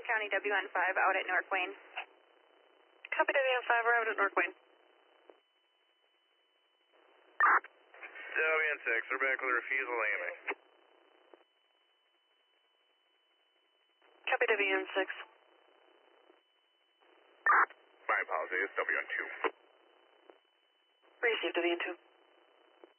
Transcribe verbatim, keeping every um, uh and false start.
County W N five out at North Wayne. Copy W N five, we're out at North Wayne. W N six, we're back with a refusal aiming. Copy W N six. My apologies, W N two. Received W N two.